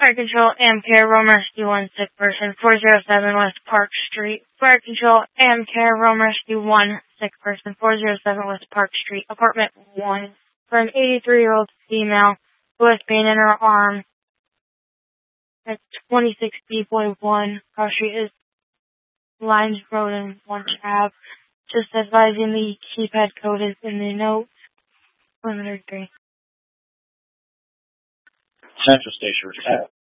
Fire Control, Amcare, Rome Rescue 1, sick person, 407 West Park Street. Fire Control, Amcare, Rome Rescue 1, sick person, 407 West Park Street, apartment 1, for an 83-year-old female who has pain in her arm at 26B.1. Cross Street is Lines Road and 1 Ave. Just advising the keypad code is in the note. 103. Central Station.